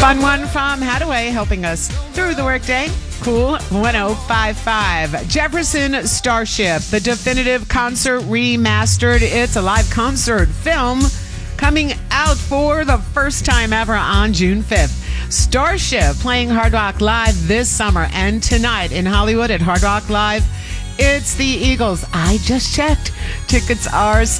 Fun one from Hadaway helping us through the workday. Cool 1055. Jefferson Starship, the definitive concert remastered. It's a live concert film coming out for the first time ever on June 5th. Starship playing Hard Rock Live this summer and tonight in Hollywood at Hard Rock Live. It's the Eagles. I just checked. Tickets are